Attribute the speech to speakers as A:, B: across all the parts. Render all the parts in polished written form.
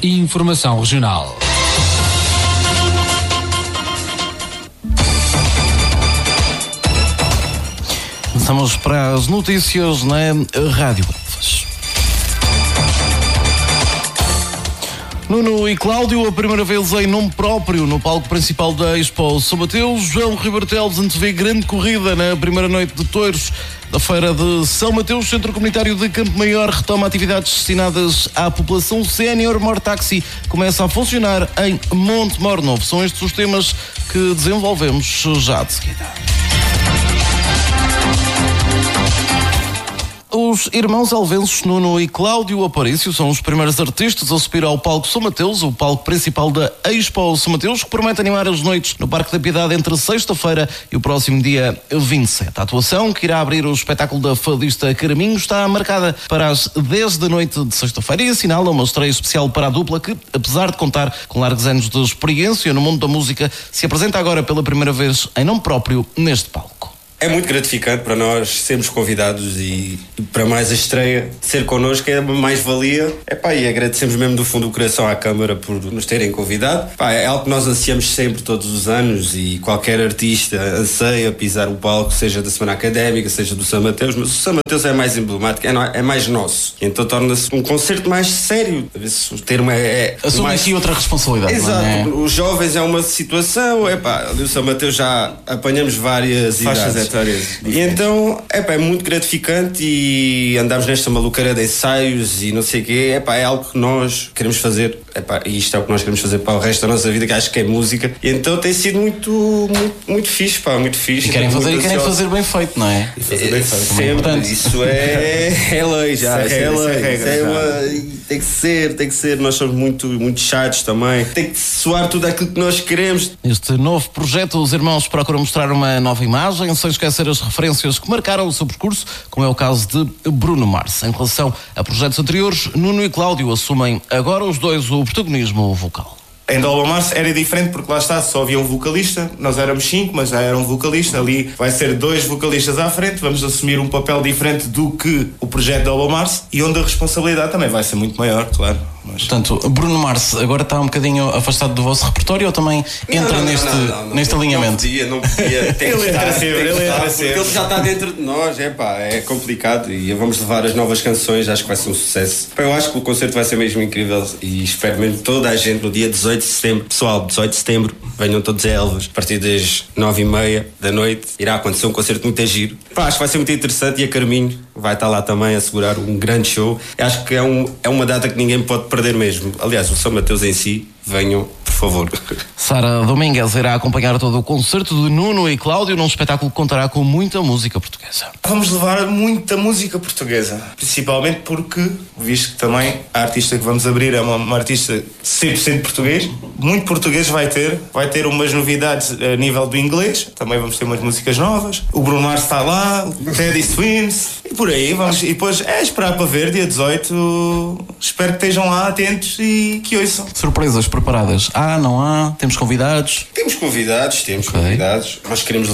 A: e informação regional.
B: Estamos para as notícias na Rádio Elvas. Nuno e Cláudio, a primeira vez em nome próprio no palco principal da Expo São Mateus. João Ribartelos antevê grande corrida na primeira noite de touros da Feira de São Mateus. O Centro Comunitário de Campo Maior retoma atividades destinadas à população sénior. Mortaxi começa a funcionar em Monte Mor Novo. São estes os temas que desenvolvemos já de seguida. Os irmãos alvenses Nuno e Cláudio Aparício são os primeiros artistas a subir ao palco São Mateus, o palco principal da Expo São Mateus, que promete animar as noites no Parque da Piedade entre sexta-feira e o próximo dia 27. A atuação, que irá abrir o espetáculo da fadista Caraminho, está marcada para as 10 da noite de sexta-feira e assinala uma estreia especial para a dupla que, apesar de contar com largos anos de experiência no mundo da música, se apresenta agora pela primeira vez em nome próprio neste palco.
C: É muito gratificante para nós sermos convidados e para mais a estreia, ser connosco é uma mais-valia. E agradecemos mesmo do fundo do coração à Câmara por nos terem convidado. É algo que nós ansiamos sempre, todos os anos, e qualquer artista anseia pisar o palco, seja da Semana Académica, seja do São Mateus, mas o São Mateus é mais emblemático, é mais nosso. Então torna-se um concerto mais sério. A ver se o termo
B: assume mais... aqui outra responsabilidade.
C: Exato.
B: Não é?
C: Os jovens é uma situação, ali o São Mateus já apanhamos várias idades. E então, é muito gratificante e andamos nesta maluqueira de ensaios e não sei o quê. É algo que nós queremos fazer. E isto é o que nós queremos fazer para o resto da nossa vida, que acho que é música. E então tem sido muito fixe, muito fixe.
B: E querem fazer bem feito, não é?
C: E fazer bem feito. Sempre. Isso é lei já. É lei. Tem que ser. Nós somos muito chatos também. Tem que soar tudo aquilo que nós queremos.
B: Neste novo projeto, os irmãos procuram mostrar uma nova imagem, sem esquecer as referências que marcaram o seu percurso, como é o caso de Bruno Mars. Em relação a projetos anteriores, Nuno e Cláudio assumem agora os dois o protagonismo vocal.
D: Em Dolba Mars era diferente porque lá está, só havia um vocalista, nós éramos 5, mas já era um vocalista, ali vai ser 2 vocalistas à frente, vamos assumir um papel diferente do que o projeto Dolba Mars e onde a responsabilidade também vai ser muito maior, claro. Mas...
B: Portanto, Bruno Mars agora está um bocadinho afastado do vosso repertório ou também entra neste alinhamento?
C: Não podia.
D: Ele entra sempre.
C: Porque ele já está dentro de nós, é complicado e vamos levar as novas canções, acho que vai ser um sucesso. Eu acho que o concerto vai ser mesmo incrível e espero mesmo toda a gente no dia 18 de setembro. Pessoal, 18 de setembro, venham todos a Elvas, a partir das 9h30 da noite, irá acontecer um concerto muito giro. Acho que vai ser muito interessante e a Carminho vai estar lá também a segurar um grande show. Acho que é uma data que ninguém pode perder mesmo. Aliás, o São Mateus em si, venham, por favor.
B: Sara Domingues irá acompanhar todo o concerto de Nuno e Cláudio num espetáculo que contará com muita música portuguesa.
D: Vamos levar muita música portuguesa, principalmente porque, visto que também a artista que vamos abrir é uma artista 100% português, muito português vai ter umas novidades a nível do inglês, também vamos ter umas músicas novas, o Bruno Mars está lá, o Teddy Swims, e por aí vamos, e depois esperar para ver, dia 18, espero que estejam lá atentos e que ouçam.
B: Surpresas preparadas? Não há? Temos convidados?
C: Temos convidados. Nós queremos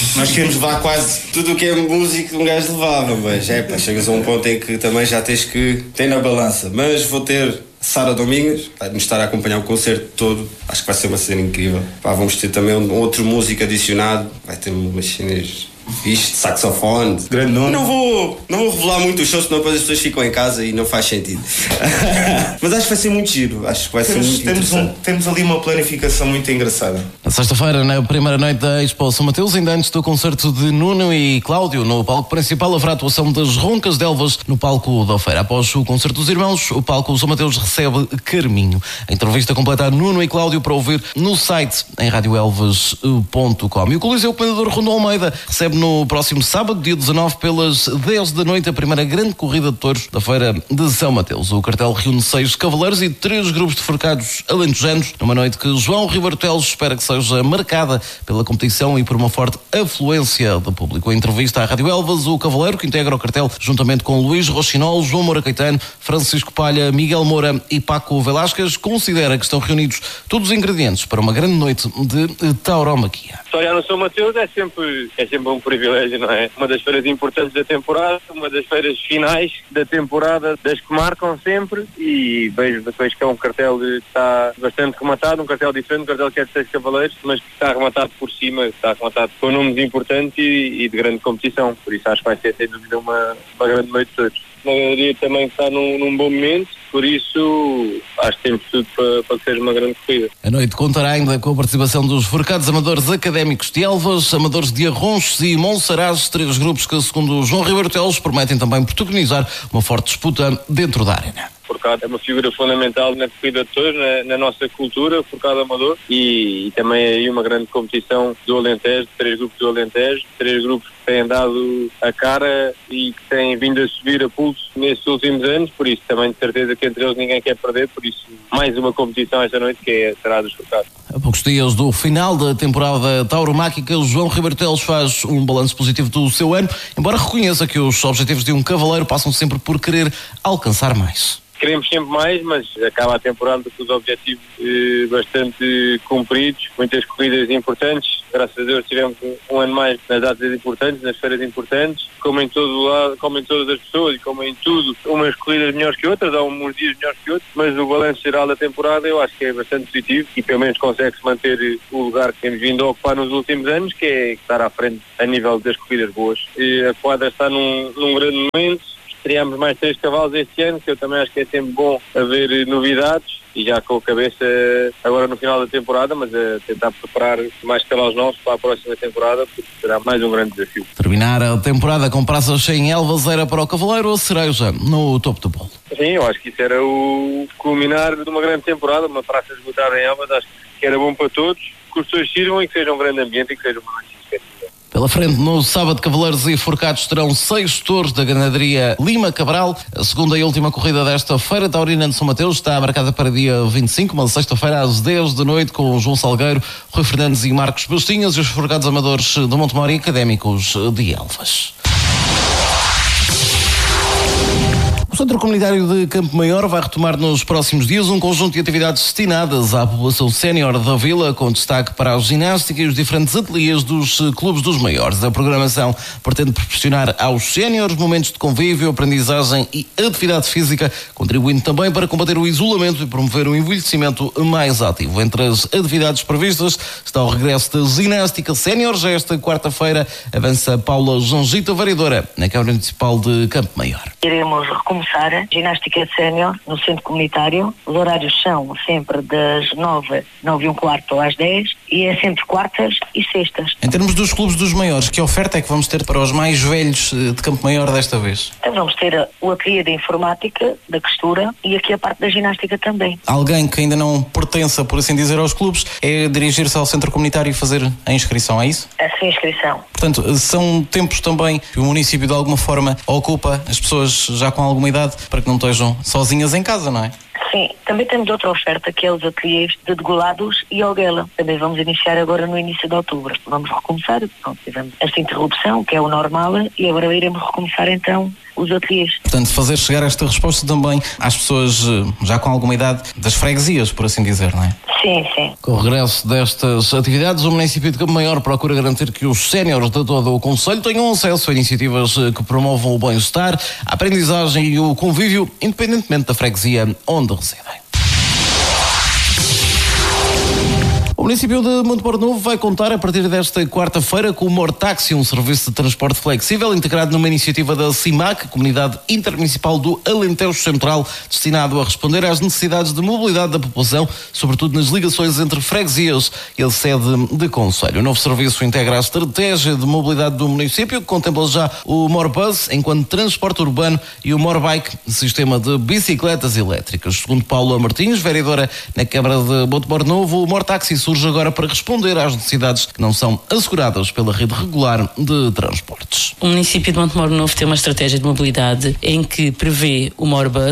C: levar quase tudo o que é música um gajo levava, mas chegas a um ponto em que também já tens que ter na balança. Mas vou ter Sara Domingues, vai-nos estar a acompanhar o concerto todo, acho que vai ser uma cena incrível. Vamos ter também outro músico adicionado, vai ter umas cenas fixe, saxofone, grande nome. Não vou revelar muito o show, senão depois as pessoas ficam em casa e não faz sentido. Mas acho que vai ser muito giro, acho que vai ser muito interessante.
D: Temos ali uma planificação muito engraçada.
B: Na sexta-feira, na primeira noite da Expo São Mateus, ainda antes do concerto de Nuno e Cláudio no palco principal, haverá a atuação das Roncas de Elvas no palco da feira. Após o concerto dos irmãos, o palco São Mateus recebe Carminho. A entrevista completa a Nuno e Cláudio para ouvir no site em radioelvas.com. E o Coliseu Comendador Rondon Almeida recebe no próximo sábado, dia 19, pelas 10 da noite, a primeira grande corrida de touros da feira de São Mateus. O cartel reúne 6 cavaleiros e 3 grupos de forcados alentejanos, numa noite que João Ribartelos espera que seja marcada pela competição e por uma forte afluência de público. Em entrevista à Rádio Elvas, o cavaleiro que integra o cartel, juntamente com Luís Rochinol, João Moura Caetano, Francisco Palha, Miguel Moura e Paco Velasquez, considera que estão reunidos todos os ingredientes para uma grande noite de tauromaquia.
E: História no São Mateus é sempre um
A: privilégio, não é? Uma das feiras importantes da temporada, uma das feiras finais da temporada, das que marcam sempre, e vejo depois que é um cartel que está bastante rematado, um cartel diferente, um cartel que é de 6 cavaleiros, mas que está rematado por cima, está rematado com nomes importantes e de grande competição, por isso acho que vai ser sem dúvida uma grande noite de todos. A galeria também está num bom momento, por isso acho que temos tudo para ser uma grande corrida.
B: A noite contará ainda com a participação dos Forcados Amadores Académicos de Elvas, Amadores de Arronches e Monsaraz, 3 grupos que, segundo o João Ribeiro Teles, prometem também protagonizar uma forte disputa dentro da arena.
A: Forcado é uma figura fundamental na corrida de touros, na nossa cultura, Forcado Amador, e também aí uma grande competição do Alentejo, de 3 grupos do Alentejo, 3 grupos que têm dado a cara e que têm vindo a subir a pulso nestes últimos anos, por isso também de certeza que entre eles ninguém quer perder, por isso mais uma competição esta noite que será dos Forcados.
B: A poucos dias do final da temporada tauromáquica, o João Ribeiro Teles faz um balanço positivo do seu ano, embora reconheça que os objetivos de um cavaleiro passam sempre por querer alcançar mais.
A: Queremos sempre mais, mas acaba a temporada com os objetivos bastante cumpridos, muitas corridas importantes. Graças a Deus tivemos um ano mais nas datas importantes, nas feiras importantes, como em todo lado, como em todas as pessoas e como em tudo, umas corridas melhores que outras, há uns dias melhores que outros, mas o balanço geral da temporada eu acho que é bastante positivo e pelo menos consegue-se manter o lugar que temos vindo a ocupar nos últimos anos, que é estar à frente a nível das corridas boas. E a quadra está num grande momento. Teríamos mais 3 cavalos este ano, que eu também acho que é sempre bom haver novidades, e já com a cabeça agora no final da temporada, mas a tentar preparar mais cavalos novos para a próxima temporada, porque será mais um grande desafio.
B: Terminar a temporada com praça cheia em Elvas era para o cavaleiro ou cereja no topo do bolo?
A: Sim, eu acho que isso era o culminar de uma grande temporada, uma praça esgotada em Elvas, acho que era bom para todos, que os pessoas sirvam e que seja um grande ambiente e que seja uma noite significativa.
B: Pela frente, no sábado, cavaleiros e forcados terão 6 touros da ganaderia Lima Cabral. A segunda e última corrida desta feira taurina de São Mateus está marcada para dia 25, uma sexta-feira às 10 da noite, com o João Salgueiro, Rui Fernandes e Marcos Bastinhas e os forcados amadores do Montemor e académicos de Elvas. O Centro Comunitário de Campo Maior vai retomar nos próximos dias um conjunto de atividades destinadas à população sénior da vila, com destaque para a ginástica e os diferentes ateliês dos clubes dos maiores. A programação pretende proporcionar aos séniores momentos de convívio, aprendizagem e atividade física, contribuindo também para combater o isolamento e promover um envelhecimento mais ativo. Entre as atividades previstas está o regresso da ginástica sénior. Já esta quarta-feira avança Paula Jangita, vereadora na Câmara Municipal de Campo Maior.
E: Iremos recomeçar a ginástica sénior no centro comunitário. Os horários são sempre das 9h15 às 10 e é sempre quartas e sextas.
F: Em termos dos clubes dos maiores, que oferta é que vamos ter para os mais velhos de Campo Maior desta vez?
E: Então vamos ter o ateliê da informática, da costura e aqui a parte da ginástica também.
F: Alguém que ainda não pertença, por assim dizer, aos clubes, é dirigir-se ao centro comunitário e fazer a inscrição, é isso?
E: Sim, a inscrição.
F: Portanto, são tempos também que o município de alguma forma ocupa as pessoas já com alguma idade para que não estejam sozinhas em casa, não é?
E: Sim, também temos outra oferta que é os ateliês de degolados e alguela. Também vamos iniciar agora no início de outubro. Vamos recomeçar, pronto, tivemos esta interrupção, que é o normal, e agora iremos recomeçar então os ateliês.
F: Portanto, fazer chegar esta resposta também às pessoas já com alguma idade das freguesias, por assim dizer, não é?
E: Sim, sim.
B: Com o regresso destas atividades, o município de Campo Maior procura garantir que os séniores de todo o concelho tenham acesso a iniciativas que promovam o bem-estar, a aprendizagem e o convívio, independentemente da freguesia onde residem. O município de Montemor Novo vai contar a partir desta quarta-feira com o Mortáxi, um serviço de transporte flexível integrado numa iniciativa da CIMAC, Comunidade Intermunicipal do Alentejo Central, destinado a responder às necessidades de mobilidade da população, sobretudo nas ligações entre freguesias e a sede de concelho. O novo serviço integra a estratégia de mobilidade do município, que contempla já o Morbus enquanto transporte urbano e o Morbike, sistema de bicicletas elétricas. Segundo Paula Martins, vereadora na Câmara de Montemor Novo, o Mortáxi surge agora para responder às necessidades que não são asseguradas pela rede regular de transportes.
G: O município de Montemor Novo tem uma estratégia de mobilidade em que prevê o Morbus,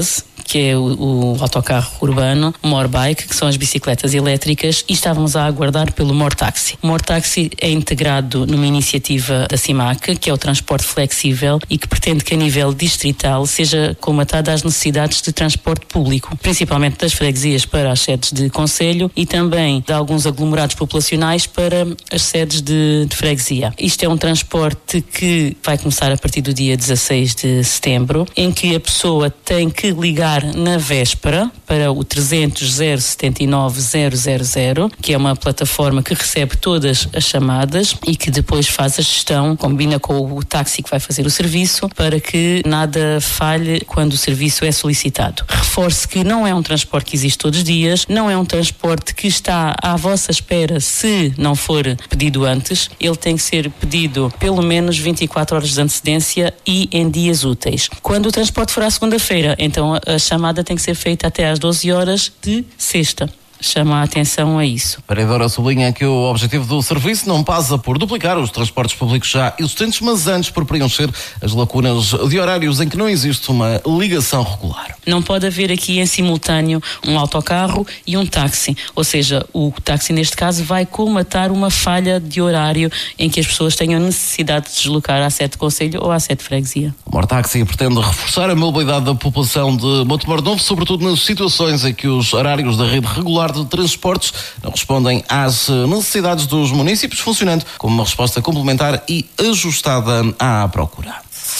G: que é o autocarro urbano, o Morbike, que são as bicicletas elétricas, e estávamos a aguardar pelo Mortaxi. O Mortaxi é integrado numa iniciativa da CIMAC, que é o transporte flexível e que pretende que a nível distrital seja colmatada as necessidades de transporte público, principalmente das freguesias para as sedes de concelho e também de alguns aglomerados populacionais para as sedes de freguesia. Isto é um transporte que vai começar a partir do dia 16 de setembro, em que a pessoa tem que ligar na véspera para o 300 079 000, que é uma plataforma que recebe todas as chamadas e que depois faz a gestão, combina com o táxi que vai fazer o serviço para que nada falhe quando o serviço é solicitado. Reforço que não é um transporte que existe todos os dias, não é um transporte que está à vossa espera se não for pedido antes. Ele tem que ser pedido pelo menos 24 horas de antecedência e em dias úteis. Quando o transporte for à segunda-feira, então a chamada tem que ser feita até às 12 horas de sexta. Chama a atenção a isso.
B: Pareidora sublinha que o objetivo do serviço não passa por duplicar os transportes públicos já existentes, mas antes por preencher as lacunas de horários em que não existe uma ligação regular.
G: Não pode haver aqui em simultâneo um autocarro e um táxi, ou seja, o táxi neste caso vai colmatar uma falha de horário em que as pessoas tenham necessidade de deslocar à sede de concelho ou à sede de freguesia.
B: O Mortaxi pretende reforçar a mobilidade da população de Montemor Novo, sobretudo nas situações em que os horários da rede regular de transportes não respondem às necessidades dos municípios, funcionando como uma resposta complementar e ajustada à procura.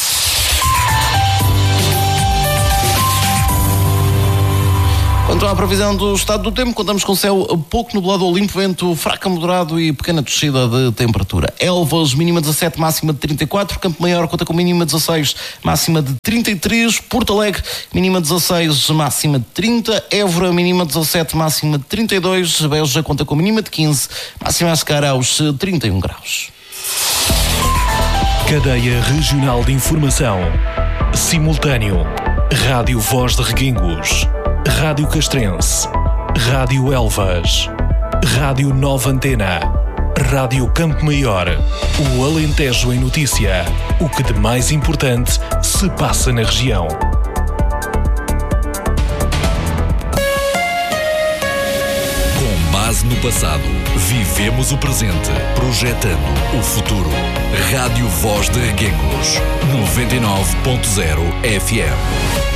B: Quanto à previsão do estado do tempo, contamos com céu pouco nublado ou limpo, vento fraco a moderado e pequena descida de temperatura. Elvas, mínima 17, máxima de 34. Campo Maior conta com mínima 16, máxima de 33. Porto Alegre, mínima 16, máxima de 30. Évora, mínima 17, máxima de 32. Beja conta com mínima de 15, máxima a chegar aos 31 graus.
H: Cadeia Regional de Informação. Simultâneo. Rádio Voz de Reguengos. Rádio Castrense, Rádio Elvas, Rádio Nova Antena, Rádio Campo Maior, o Alentejo em Notícia, o que de mais importante se passa na região.
I: Com base no passado, vivemos o presente, projetando o futuro. Rádio Voz de Reguengos, 99.0 FM.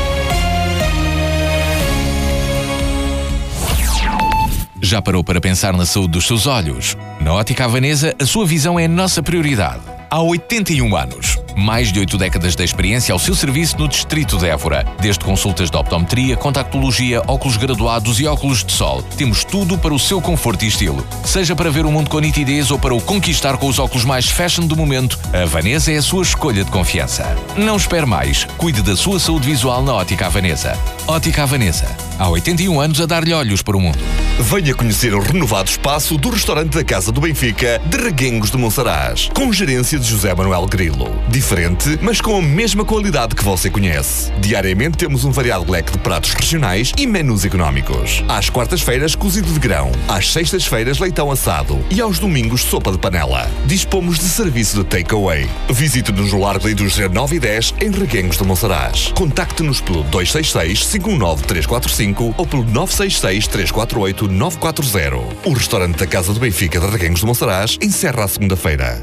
I: Já parou para pensar na saúde dos seus olhos? Na Ótica Havanesa, a sua visão é a nossa prioridade. Há 81 anos. Mais de 8 décadas de experiência ao seu serviço no Distrito de Évora. Desde consultas de optometria, contactologia, óculos graduados e óculos de sol. Temos tudo para o seu conforto e estilo. Seja para ver o mundo com nitidez ou para o conquistar com os óculos mais fashion do momento, a Havanesa é a sua escolha de confiança. Não espere mais. Cuide da sua saúde visual na Ótica Havanesa. Ótica Havanesa. Há 81 anos a dar-lhe olhos para o mundo.
J: Venha conhecer o renovado espaço do restaurante da Casa do Benfica de Reguengos de Monsaraz, com gerência de José Manuel Grilo. Diferente, mas com a mesma qualidade que você conhece. Diariamente temos um variado leque de pratos regionais e menus económicos. Às quartas-feiras, cozido de grão. Às sextas-feiras, leitão assado. E aos domingos, sopa de panela. Dispomos de serviço de takeaway. Visite-nos no Largo da Indústria 9 e 10, em Reguengos de Monsaraz. Contacte-nos pelo 266-519-345 ou pelo 966-348-940. O restaurante da Casa do Benfica de Reguengos de Monsaraz encerra a segunda-feira.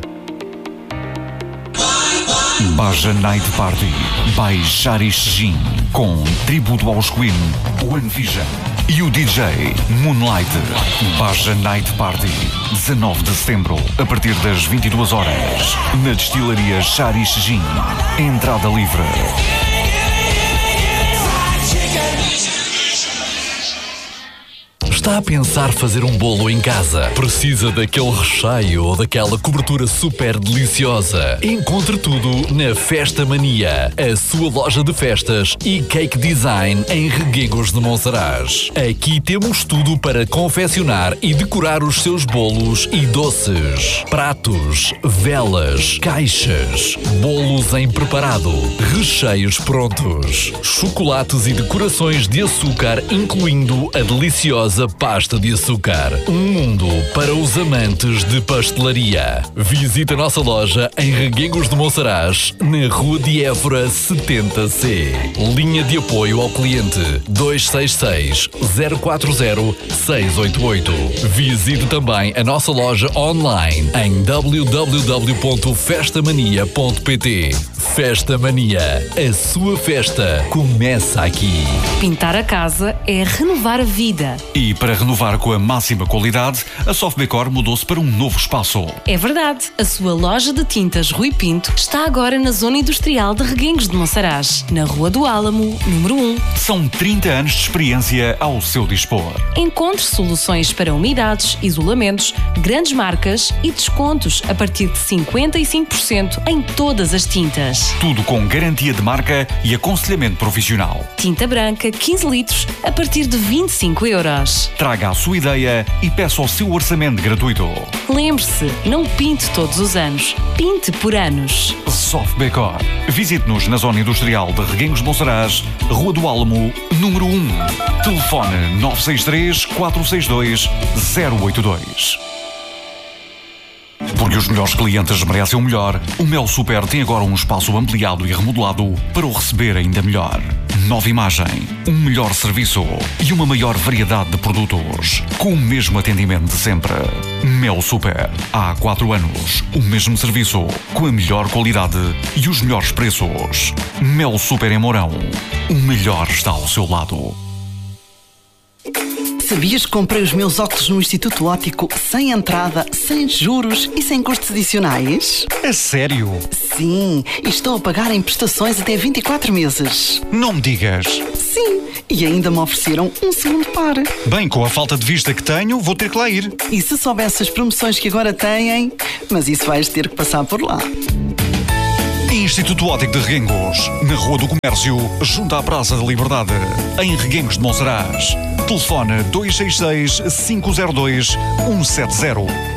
K: Baja Night Party by Shari Shijin, com tributo aos Queen, One Vision e o DJ Moonlight. Baja Night Party, 19 de setembro, a partir das 22 horas, na destilaria Shari Shijin. Entrada livre.
I: Está a pensar fazer um bolo em casa? Precisa daquele recheio ou daquela cobertura super deliciosa? Encontre tudo na Festa Mania, a sua loja de festas e cake design em Reguengos de Monsaraz. Aqui temos tudo para confeccionar e decorar os seus bolos e doces. Pratos, velas, caixas, bolos em preparado, recheios prontos, chocolates e decorações de açúcar, incluindo a deliciosa
H: pasta de açúcar. Um mundo para os amantes de pastelaria. Visita a nossa loja em Reguengos de Monsaraz, na Rua de Évora 70C. Linha de apoio ao cliente 266 040 688. Visite também a nossa loja online em www.festamania.pt. Festa Mania, a sua festa começa aqui.
L: Pintar a casa é renovar a vida.
K: E para renovar com a máxima qualidade, a Softdecor mudou-se para um novo espaço.
L: É verdade, a sua loja de tintas Rui Pinto está agora na zona industrial de Reguengos de Monsaraz, na Rua do Álamo, número 1.
K: São 30 anos de experiência ao seu dispor.
L: Encontre soluções para umidades, isolamentos, grandes marcas e descontos a partir de 55% em todas as tintas.
K: Tudo com garantia de marca e aconselhamento profissional.
L: Tinta branca 15 litros a partir de 25 euros.
K: Traga a sua ideia e peça o seu orçamento gratuito.
L: Lembre-se, não pinte todos os anos, pinte por anos.
K: Softdecor. Visite-nos na zona industrial de Reguengos de Monsaraz, Rua do Álamo, número 1. Telefone 963 462 082. Porque os melhores clientes merecem o melhor, o Mel Super tem agora um espaço ampliado e remodelado para o receber ainda melhor. Nova imagem, um melhor serviço e uma maior variedade de produtos, com o mesmo atendimento de sempre. Mel Super. Há 4 anos, o mesmo serviço, com a melhor qualidade e os melhores preços. Mel Super em Mourão. O melhor está ao seu lado.
M: Sabias que comprei os meus óculos no Instituto Óptico sem entrada, sem juros e sem custos adicionais?
K: É sério?
M: Sim, e estou a pagar em prestações até 24 meses.
K: Não me digas.
M: Sim, e ainda me ofereceram um segundo par.
K: Bem, com a falta de vista que tenho, vou ter que lá ir.
M: E se soubesse as promoções que agora têm, mas isso vais ter que passar por lá.
K: Instituto Óptico de Reguengos, na Rua do Comércio, junto à Praça da Liberdade, em Reguengos de Monsaraz. Telefone 266 502 170.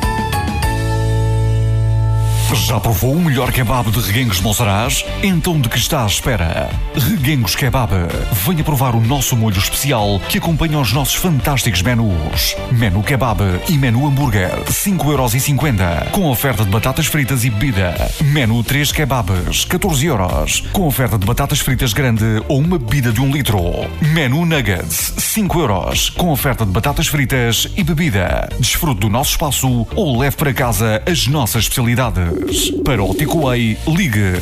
K: Já provou o melhor kebab de Reguengos de Monsaraz? Então de que está à espera? Reguengos Kebab. Venha provar o nosso molho especial que acompanha os nossos fantásticos menus. Menu Kebab e Menu Hambúrguer, 5,50€, com oferta de batatas fritas e bebida. Menu 3 Kebabs, 14 euros, com oferta de batatas fritas grande ou uma bebida de 1 litro. Menu Nuggets, 5 euros, com oferta de batatas fritas e bebida. Desfrute do nosso espaço ou leve para casa as nossas especialidades. Para o takeaway, ligue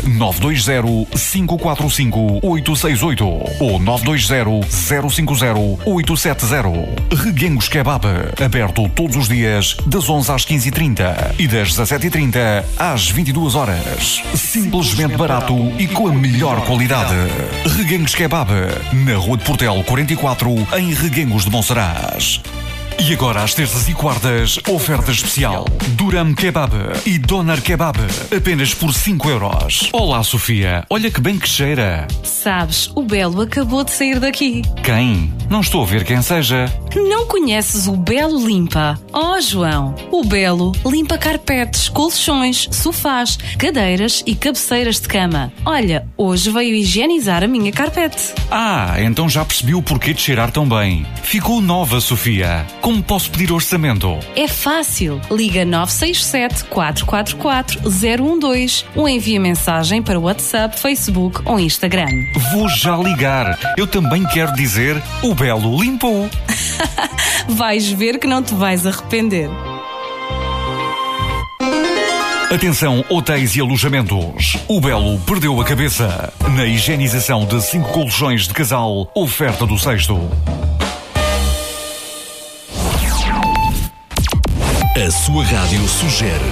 K: 920-545-868 ou 920-050-870. Reguengos Kebab, aberto todos os dias das 11 às 15h30 e das 17h30 às 22 horas. Simplesmente barato e com a melhor qualidade. Reguengos Kebab, na Rua de Portel 44, em Reguengos de Monsaraz. E agora, às terças e quartas, oferta especial. Duram Kebab e Doner Kebab, apenas por 5 euros. Olá, Sofia. Olha que bem que cheira.
L: Sabes, o Belo acabou de sair daqui.
K: Quem? Não estou a ver quem seja.
L: Não conheces o Belo Limpa? Oh, João, o Belo limpa carpetes, colchões, sofás, cadeiras e cabeceiras de cama. Olha, hoje veio higienizar a minha carpete.
K: Ah, então já percebi o porquê de cheirar tão bem. Ficou nova, Sofia. Como posso pedir orçamento?
L: É fácil. Liga 967 444 012 ou envia mensagem para o WhatsApp, Facebook ou Instagram.
K: Vou já ligar. Eu também quero dizer, o Belo limpou.
L: Vais ver que não te vais arrepender.
K: Atenção, hotéis e alojamentos. O Belo perdeu a cabeça. Na higienização de 5 colchões de casal, oferta do 6º.
H: A sua rádio sugere.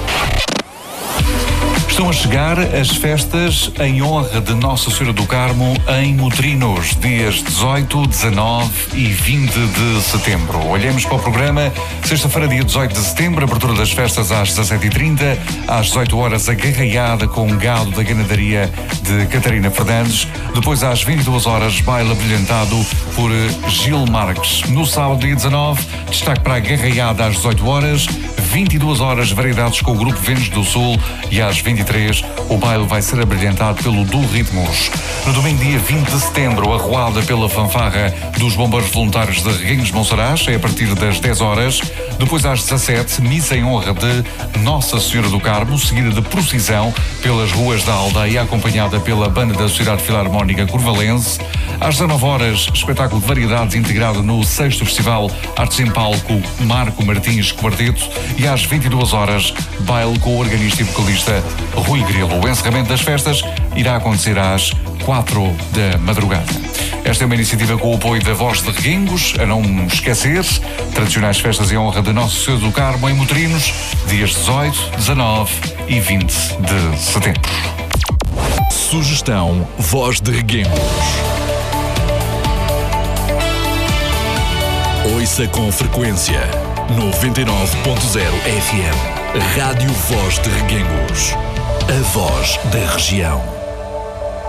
K: Estão a chegar as festas em honra de Nossa Senhora do Carmo em Motrinhos, dias 18, 19 e 20 de setembro. Olhemos para o programa. Sexta-feira, dia 18 de setembro, abertura das festas às 17h30, às 18 horas a garraiada com gado da ganadaria de Catarina Fernandes. Depois, às 22 horas, baile brilhantado por Gil Marques. No sábado, dia 19, destaque para a garraiada às 18 horas, 22 horas, variedades com o grupo Ventos do Sul, e às 23 o baile vai ser abrilhantado pelo Du Ritmos. No domingo, dia 20 de setembro, a arruada pela fanfarra dos Bombeiros Voluntários de Reguengos de Monsaraz é a partir das 10 horas. Depois, às 17, missa em honra de Nossa Senhora do Carmo, seguida de procissão pelas ruas da aldeia, acompanhada pela banda da Sociedade Filarmónica Curvalense. Às 19 horas, espetáculo de variedades integrado no 6º Festival Artes em Palco Marco Martins Quarteto, e às 22 horas, baile com o organista e vocalista Rui Grilo. O encerramento das festas irá acontecer às 4 da madrugada. Esta é uma iniciativa com o apoio da Voz de Reguengos, a não esquecer, tradicionais festas em honra de Nossa Senhora do Carmo em Motrinos, dias 18, 19 e 20 de setembro.
J: Sugestão Voz de Reguengos. Ouça com frequência 99.0 FM. Rádio Voz de Reguengos. A voz da região.